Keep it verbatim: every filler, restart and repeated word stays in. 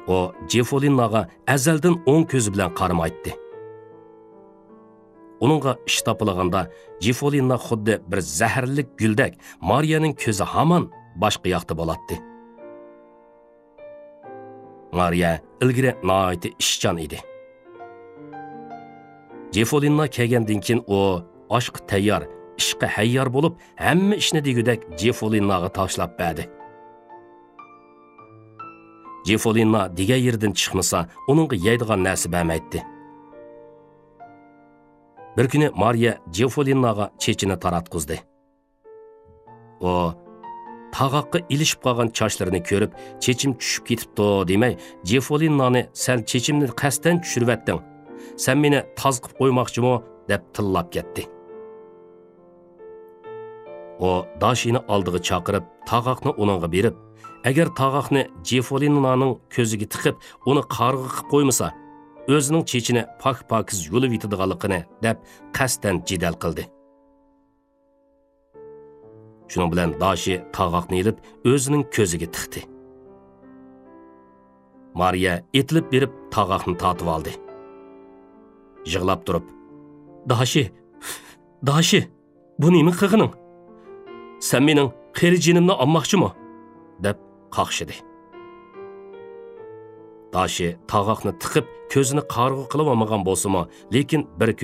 O Cefolinnaga azaldan o'ng ko'zi bilan qaramaydi. Onunğa ish topilganda Cefolinna xuddi bir zaharlik guldak Mariyaning ko'zi hamon boshqa yoqda bo'ladi. Mariya ilgari nihoyatda ishchan edi. Cefolinna kelgandan keyin o oshqa tayyor, ishqa hayyor bo'lib, hamma ishni degudak Cefolinnaga tashlab berdi. Cefolinna degan yerdan chiqmasa, uningga yeydigan narsa bermaydi. Bir kuni Mariya Cefolinnaga chechini taratqizdi. O tag'aqqa ilishib qolgan sochlarini ko'rib, chechim tushib ketibdi demay, Cefolinnani sen chechimni qasdan tushirvatding. Sen meni toz qilib qo'ymoqchimi deb tillab ketdi. O dashini oldiga chaqirib, tag'aqni uningga berib, agar tag'aqni Cefolinnaning ko'ziga tiqib, uni qarg'a qilib qo'ymasa, o'zining chechini pak-pakiz yulib yetadiganligini deb qasdan jidal qildi. Shuning bilan dashi tag'aqni ilib, o'zining ko'ziga tiqdi. Mariya etilib berib tag'aqni tatib oldi. Yig'lab turib, "Dashi, dashi, bu nima qilganing? Sen mening qeri jinimni olmoqchimi?" deb qaqshidi. Dashi tag'aqni tiqib, ko'zini qarg'a qilib olmagan bo'lsa-mu, lekin bir